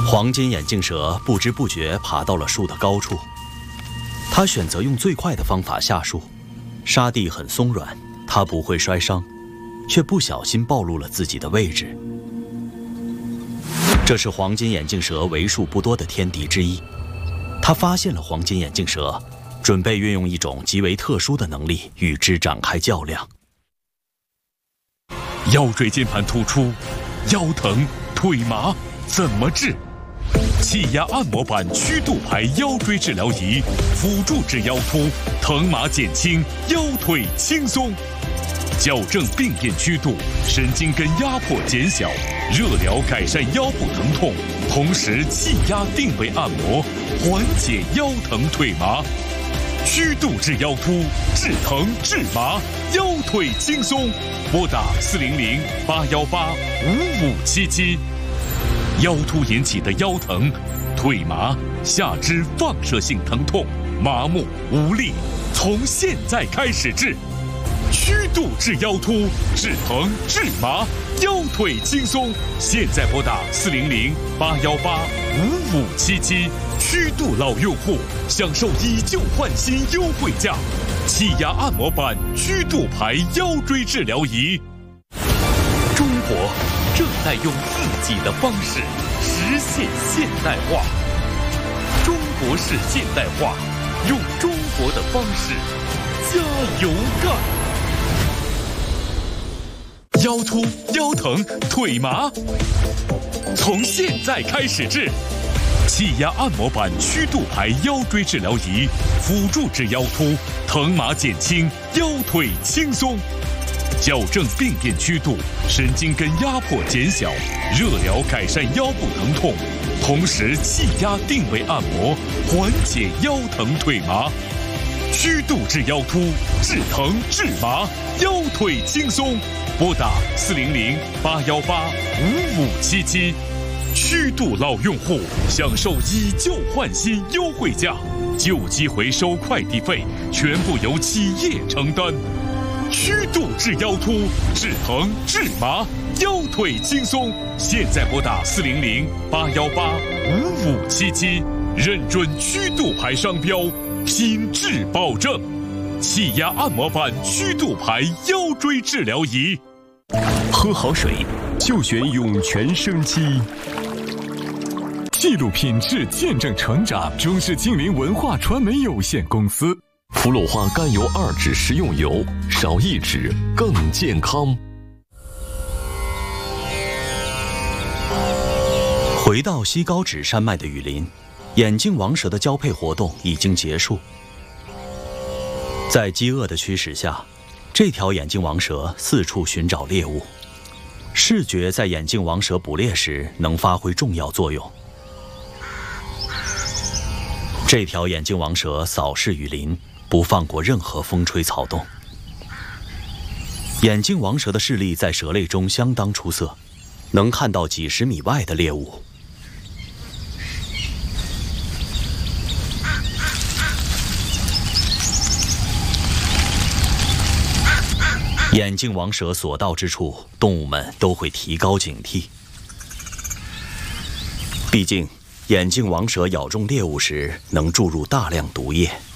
黄金眼镜蛇不知不觉爬到了树的高处，它选择用最快的方法下树。沙地很松软，它不会摔伤，却不小心暴露了自己的位置。这是黄金眼镜蛇为数不多的天敌之一。它发现了黄金眼镜蛇，准备运用一种极为特殊的能力与之展开较量。 腰椎间盘突出，腰疼腿麻怎么治？气压按摩板曲度牌腰椎治疗仪，辅助治腰突，疼麻减轻，腰腿轻松。矫正病变曲度，神经根压迫减小，热疗改善腰部疼痛，同时气压定位按摩，缓解腰疼腿麻。曲度治腰突，治疼治麻，腰腿轻松。拨打400-818-5577。腰突引起的腰疼、腿麻、下肢放射性疼痛、麻木无力，从现在开始治。曲度治腰突，治疼治麻，腰腿轻松。现在拨打400-818-5577。曲度老用户享受以旧换新优惠价，气压按摩板曲度牌腰椎治疗仪。中国正在用自己的方式实现现代化，中国式现代化，用中国的方式加油干！腰突、腰疼、腿麻，从现在开始治。气压按摩板曲度牌腰椎治疗仪，辅助治腰突，疼麻减轻，腰腿轻松。矫正病变曲度，神经根压迫减小，热疗改善腰部疼痛，同时气压定位按摩，缓解腰疼腿麻。曲度治腰突，治疼治麻，腰腿轻松。拨打400-818-5577。曲度老用户享受以旧换新优惠价，旧机回收快递费全部由企业承担。曲度治腰突，治疼治麻，腰腿轻松。现在拨打400-818-5577，认准曲度牌商标，品质保证。气压按摩板曲度牌腰椎治疗仪。 喝好水就选涌泉生机。记录品质，见证成长。中式精灵文化传媒有限公司。 氟氯化甘油2酯食用油，少1酯更健康。 回到西高趾山脉的雨林，眼镜王蛇的交配活动已经结束。在饥饿的驱使下，这条眼镜王蛇四处寻找猎物。视觉在眼镜王蛇捕猎时能发挥重要作用。这条眼镜王蛇扫视雨林，不放过任何风吹草动。眼镜王蛇的视力在蛇类中相当出色，能看到几十米外的猎物。眼镜王蛇所到之处，动物们都会提高警惕。毕竟，眼镜王蛇咬中猎物时能注入大量毒液。